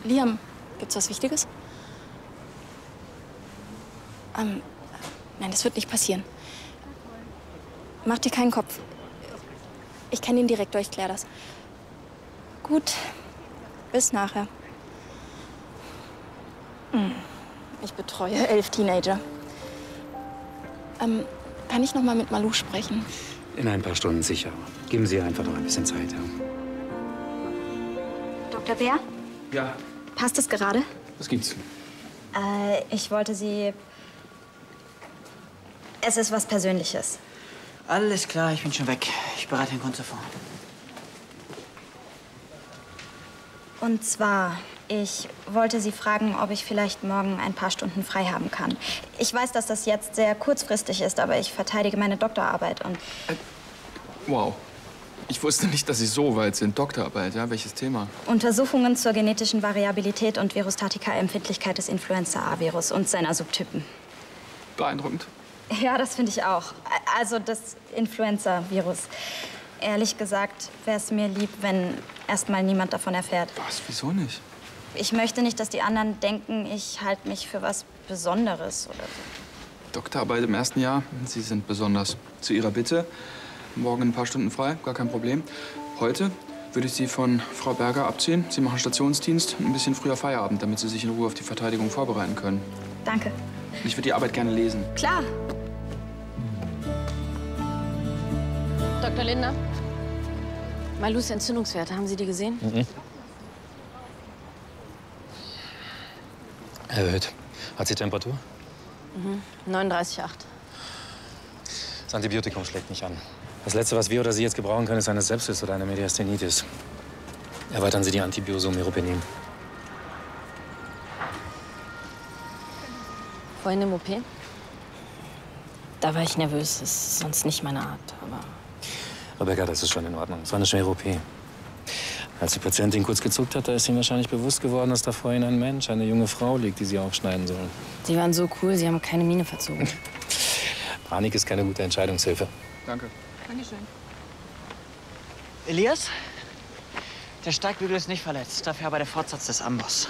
Liam, gibt's was Wichtiges? Nein, das wird nicht passieren. Mach dir keinen Kopf. Ich kenne den Direktor, ich kläre das. Gut, bis nachher. Ich betreue 11 Teenager. Kann ich noch mal mit Malou sprechen? In ein paar Stunden sicher. Geben Sie einfach noch ein bisschen Zeit. Ja. Dr. Bär? Ja. Passt es gerade? Was gibt's? Ich wollte Sie... Es ist was Persönliches. Alles klar, ich bin schon weg. Ich bereite den Grund vor. Und zwar, ich wollte Sie fragen, ob ich vielleicht morgen ein paar Stunden frei haben kann. Ich weiß, dass das jetzt sehr kurzfristig ist, aber ich verteidige meine Doktorarbeit und... Wow. Ich wusste nicht, dass Sie so weit sind. Doktorarbeit, ja? Welches Thema? Untersuchungen zur genetischen Variabilität und Virustatika-Empfindlichkeit des Influenza-A-Virus und seiner Subtypen. Beeindruckend. Ja, das finde ich auch. Also das Influenza-Virus. Ehrlich gesagt wäre es mir lieb, wenn erst mal niemand davon erfährt. Was? Wieso nicht? Ich möchte nicht, dass die anderen denken, ich halte mich für was Besonderes oder so. Doktorarbeit im ersten Jahr. Sie sind besonders. Zu Ihrer Bitte. Morgen ein paar Stunden frei, gar kein Problem. Heute würde ich Sie von Frau Berger abziehen. Sie machen Stationsdienst, ein bisschen früher Feierabend, damit Sie sich in Ruhe auf die Verteidigung vorbereiten können. Danke. Ich würde die Arbeit gerne lesen. Klar. Dr. Lindner? Malous Entzündungswerte, haben Sie die gesehen? Erhöht. Hat sie Temperatur? 39,8. Das Antibiotikum schlägt nicht an. Das Letzte, was wir oder Sie jetzt gebrauchen können, ist eine Sepsis oder eine Mediastinitis. Erweitern Sie die Antibiosom-Meropenem. Vorhin im OP? Da war ich nervös. Das ist sonst nicht meine Art, aber... Rebecca, das ist schon in Ordnung. Es war eine schwere OP. Als die Patientin kurz gezuckt hat, da ist Ihnen wahrscheinlich bewusst geworden, dass da vor Ihnen ein Mensch, eine junge Frau liegt, die Sie aufschneiden sollen. Sie waren so cool, Sie haben keine Miene verzogen. Panik ist keine gute Entscheidungshilfe. Danke. Dankeschön. Elias? Der Steigbügel ist nicht verletzt, dafür aber der Fortsatz des Amboss.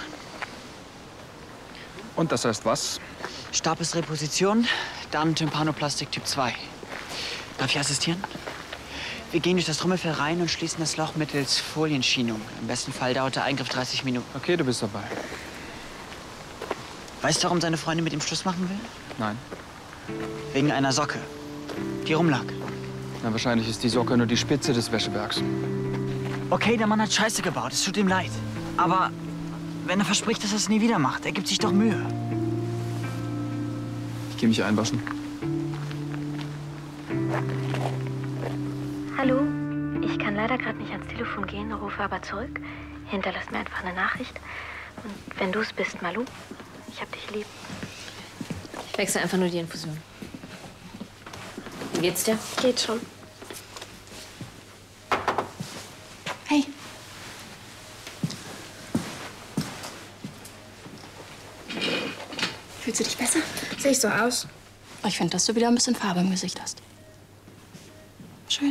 Und das heißt was? Stabesreposition, dann Tympanoplastik Typ 2. Darf ich assistieren? Wir gehen durch das Trommelfell rein und schließen das Loch mittels Folienschienung. Im besten Fall dauert der Eingriff 30 Minuten. Okay, du bist dabei. Weißt du, warum seine Freundin mit ihm Schluss machen will? Nein. Wegen einer Socke, die rumlag. Na, wahrscheinlich ist die Socke nur die Spitze des Wäschebergs. Okay, der Mann hat Scheiße gebaut, es tut ihm leid. Aber wenn er verspricht, dass er es nie wieder macht, er gibt sich doch Mühe. Ich gehe mich einwaschen. Hallo, ich kann leider gerade nicht ans Telefon gehen, rufe aber zurück. Hinterlass mir einfach eine Nachricht. Und wenn du es bist, Malou, ich hab dich lieb. Ich wechsle einfach nur die Infusion. Wie geht's dir? Geht schon. Hey. Fühlst du dich besser? Sehe ich so aus? Ich finde, dass du wieder ein bisschen Farbe im Gesicht hast. Schön.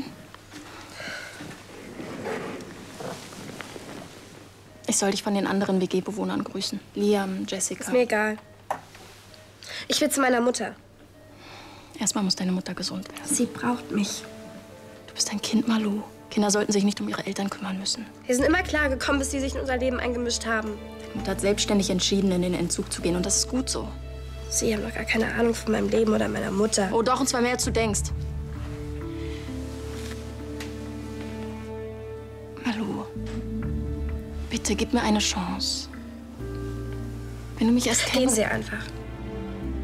Ich soll dich von den anderen WG-Bewohnern grüßen. Liam, Jessica. Ist mir egal. Ich will zu meiner Mutter. Erstmal muss deine Mutter gesund werden. Sie braucht mich. Du bist ein Kind, Malou. Kinder sollten sich nicht um ihre Eltern kümmern müssen. Wir sind immer klar gekommen, bis sie sich in unser Leben eingemischt haben. Deine Mutter hat selbstständig entschieden, in den Entzug zu gehen. Und das ist gut so. Sie haben doch gar keine Ahnung von meinem Leben oder meiner Mutter. Oh doch, und zwar mehr, als du denkst. Malou, bitte gib mir eine Chance. Wenn du mich erst Gehen kennst... Sie einfach.